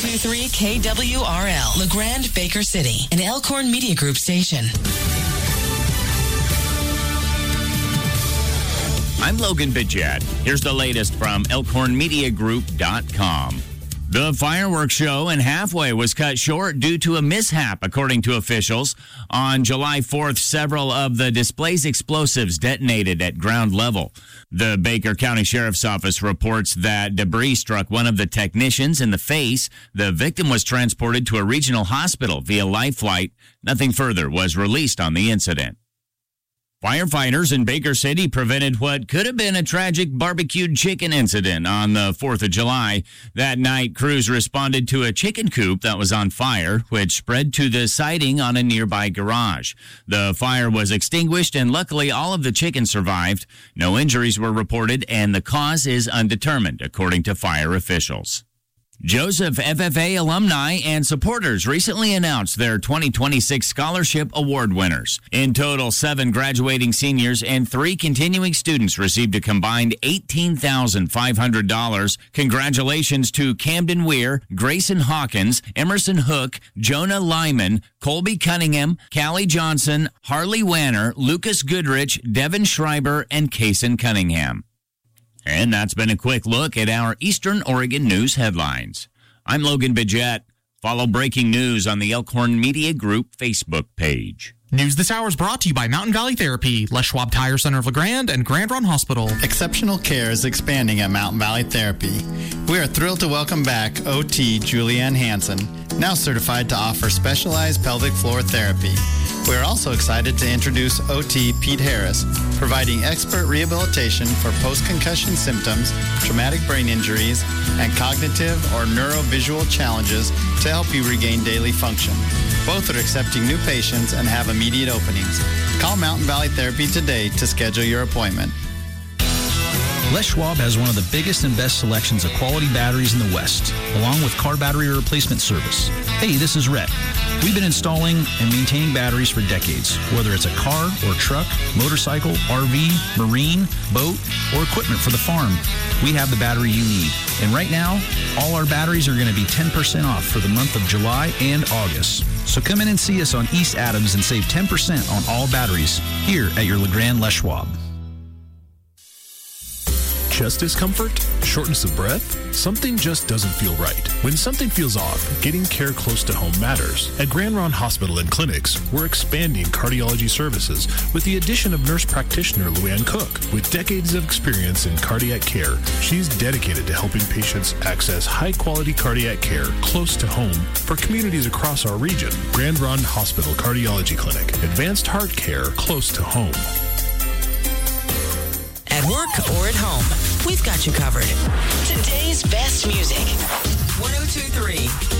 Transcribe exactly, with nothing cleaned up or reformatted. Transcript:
two three K W R L, LeGrand, Baker City, an Elkhorn Media Group station. I'm Logan Bidget. Here's the latest from elkhorn media group dot com. The fireworks show in Halfway was cut short due to a mishap, according to officials. On July fourth, several of the display's explosives detonated at ground level. The Baker County Sheriff's Office reports that debris struck one of the technicians in the face. The victim was transported to a regional hospital via life flight. Nothing further was released on the incident. Firefighters in Baker City prevented what could have been a tragic barbecued chicken incident on the fourth of July. That night, crews responded to a chicken coop that was on fire, which spread to the siding on a nearby garage. The fire was extinguished, and luckily all of the chickens survived. No injuries were reported, and the cause is undetermined, according to fire officials. Joseph F F A alumni and supporters recently announced their twenty twenty-six Scholarship Award winners. In total, seven graduating seniors and three continuing students received a combined eighteen thousand five hundred dollars. Congratulations to Camden Weir, Grayson Hawkins, Emerson Hook, Jonah Lyman, Colby Cunningham, Callie Johnson, Harley Wanner, Lucas Goodrich, Devin Schreiber, and Kaysen Cunningham. And that's been a quick look at our Eastern Oregon news headlines. I'm Logan Bidget. Follow breaking news on the Elkhorn Media Group Facebook page. News this hour is brought to you by Mountain Valley Therapy, Les Schwab Tire Center of LeGrand, and Grand Run Hospital. Exceptional care is expanding at Mountain Valley Therapy. We are thrilled to welcome back O T Julianne Hansen, now certified to offer specialized pelvic floor therapy. We are also excited to introduce O T Pete Harris, providing expert rehabilitation for post-concussion symptoms, traumatic brain injuries, and cognitive or neurovisual challenges to help you regain daily function. Both are accepting new patients and have immediate openings. Call Mountain Valley Therapy today to schedule your appointment. Les Schwab has one of the biggest and best selections of quality batteries in the West, along with car battery replacement service. Hey, this is Rhett. We've been installing and maintaining batteries for decades, whether it's a car or truck, motorcycle, R V, marine, boat, or equipment for the farm. We have the battery you need. And right now, all our batteries are going to be ten percent off for the month of July and August. So come in and see us on East Adams and save ten percent on all batteries here at your LeGrand Les Schwab. Chest discomfort? Shortness of breath? Something just doesn't feel right. When something feels off, getting care close to home matters. At Grand Ron Hospital and Clinics, we're expanding cardiology services with the addition of nurse practitioner Luann Cook. With decades of experience in cardiac care, she's dedicated to helping patients access high-quality cardiac care close to home for communities across our region. Grand Ron Hospital Cardiology Clinic. Advanced heart care close to home. At work or at home, we've got you covered. Today's best music. one oh two point three